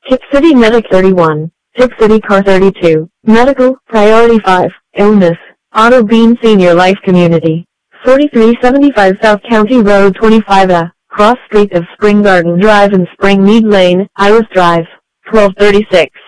Tip City Medic 31. Tip City Car 32. Medical, Priority 5. Illness. Otto Bean Senior Life Community. 4375 South County Road 25A. Cross Street of Spring Garden Drive and Springmead Lane, Iris Drive. 1236.